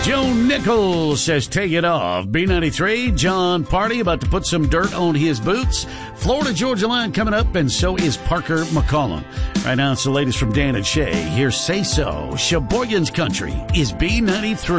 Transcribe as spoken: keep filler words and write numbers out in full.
Joe Nichols says, take it off. B ninety-three, John Party about to put some dirt on his boots. Florida Georgia line coming up, and so is Parker McCollum. Right now, it's the latest from Dan and Shay. Here's Say So. Sheboygan's Country is B ninety-three.